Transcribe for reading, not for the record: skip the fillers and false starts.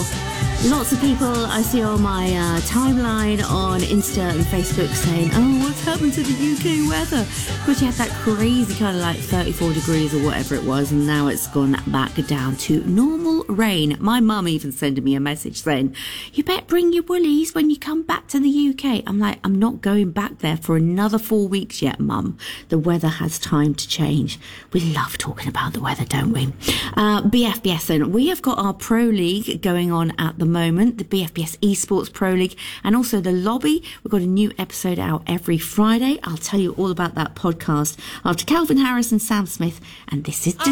Lots of people I see on my timeline on Insta and Facebook saying, oh, what's happened to the UK weather? Because you had that crazy kind of like 34 degrees or whatever it was, and now it's gone back down to normal rain. My mum even sending me a message saying, you better bring your woolies when you come back to the UK. I'm like, I'm not going back there for another 4 weeks yet, Mum. The weather has time to change. We love talking about the weather, don't we? BFBS then, we have got our Pro League going on at the moment, the BFBS Esports Pro League, and also the Lobby. We've got a new episode out every Friday. I'll tell you all about that podcast after Calvin Harris and Sam Smith, and this is